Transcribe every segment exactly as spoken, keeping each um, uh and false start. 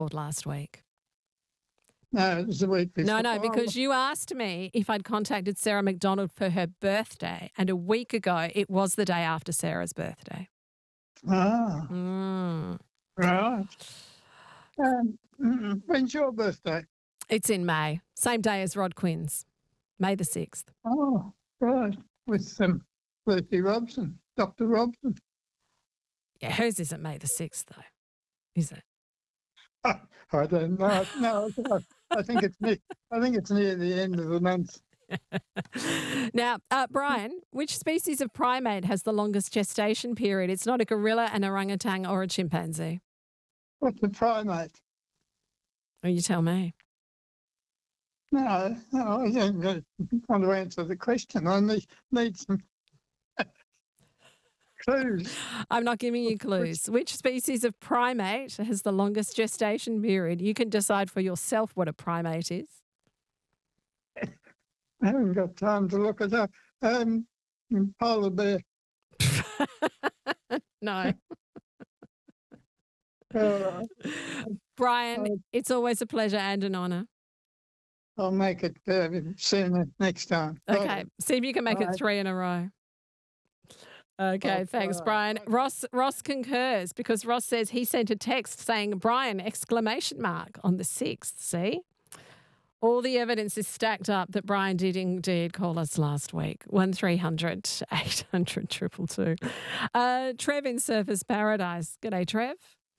last week. No, it was the week before. No, no, because you asked me if I'd contacted Sarah McDonald for her birthday, and a week ago it was the day after Sarah's birthday. Ah, Mm. right. Um, mm, when's your birthday? It's in May, same day as Rod Quinn's, May the sixth. Oh, right. With um, Lucy Robson, Doctor Robson. Yeah, hers isn't May the sixth, though, is it? I don't know. No, I, I think it's near, I think it's near the end of the month. Now, uh, Brian, which species of primate has the longest gestation period? It's not a gorilla, an orangutan, or a chimpanzee. What's a primate? Oh, you tell me. No, no, I don't know. Want to answer the question. I need, need some clues. I'm not giving you clues. Which species of primate has the longest gestation period? You can decide for yourself what a primate is. I haven't got time to look it up. Um, polar bear. No. Uh, Brian, uh, it's always a pleasure and an honour. I'll make it uh, sooner next time. Okay, Right. see if you can make Right. it three in a row. Okay, Oh, thanks, right. Brian. Ross Ross concurs because Ross says he sent a text saying Brian exclamation mark on the sixth. See? All the evidence is stacked up that Brian did indeed call us last week. one three hundred eight hundred two two two. Uh, Trev in Surfers Paradise. G'day, Trev.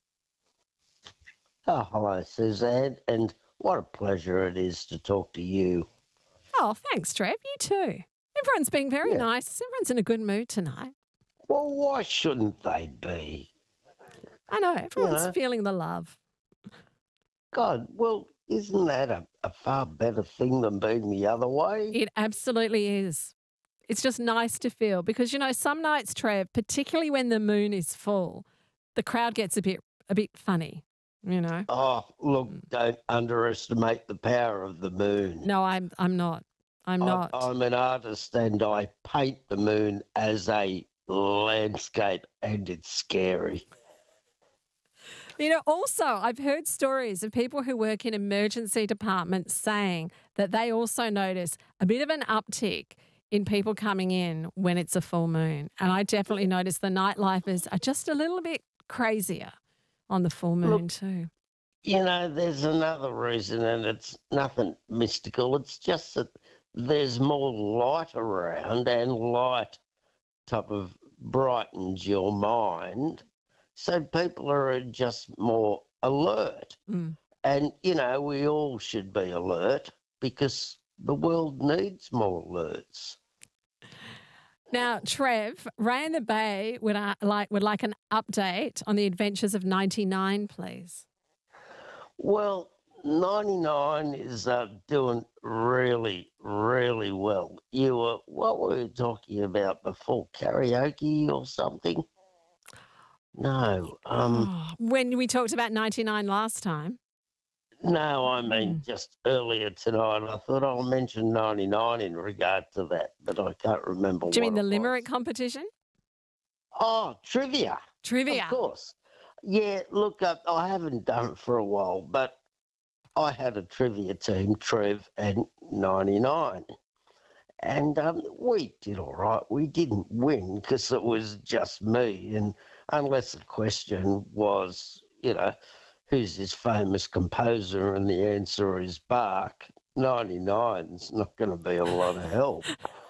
Oh, hello, Suzanne, and what a pleasure it is to talk to you. Oh, thanks, Trev. You too. Everyone's being very Yeah. nice. Everyone's in a good mood tonight. Well, why shouldn't they be? I know. Everyone's Yeah. feeling the love. God, well, isn't that a, a far better thing than being the other way? It absolutely is. It's just nice to feel because, you know, some nights, Trev, particularly when the moon is full, the crowd gets a bit a bit funny, you know. Oh, look, don't underestimate the power of the moon. No, I'm I'm not. I'm I- not. I'm an artist and I paint the moon as a landscape, and it's scary. You know, also, I've heard stories of people who work in emergency departments saying that they also notice a bit of an uptick in people coming in when it's a full moon. And I definitely notice the nightlifers are just a little bit crazier on the full moon Look, too. You know, there's another reason, and it's nothing mystical. It's just that there's more light around, and light type of brightens your mind. So people are just more alert. Mm. And, you know, we all should be alert because the world needs more alerts. Now, Trev, Ray in the Bay would uh, like would like an update on the adventures of ninety-nine, please. Well, ninety-nine is uh, doing really, really well. You were, what were you talking about before? Karaoke or something? No, um, Oh, when we talked about ninety-nine last time. no, I mean Mm. just earlier tonight. I thought I'll mention ninety-nine in regard to that, but I can't remember Do you mean what the it limerick was. competition? Oh, trivia. Trivia. Of course. Yeah, look, uh, I haven't done it for a while, but I had a trivia team, Trev and ninety-nine. And um, we did all right. We didn't win because it was just me. And unless the question was, you know, who's this famous composer? And the answer is Bach, ninety-nine's not going to be a lot of help.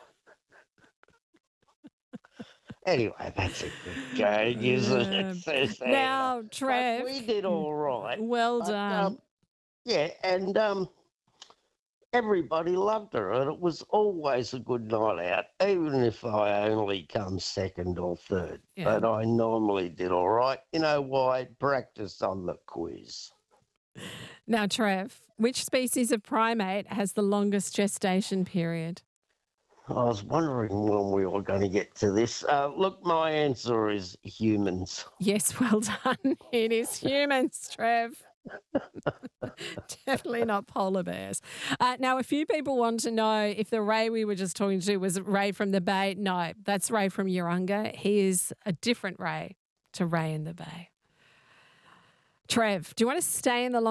Anyway, that's a good gag, isn't Uh, it, Susanna? now, But Trev, we did all right. well But done. um, yeah, and um, everybody loved her, and it was always a good night out, even if I only come second or third. Yeah. But I normally did all right. You know why? Practice on the quiz. Now, Trev, which species of primate has the longest gestation period? I was wondering when we were going to get to this. Uh, look, my answer is humans. Yes, well done. It is humans, Trev. Definitely not polar bears. Uh, now, a few people want to know if the Ray we were just talking to was Ray from the Bay. No, that's Ray from Urunga. He is a different Ray to Ray in the Bay. Trev, do you want to stay in the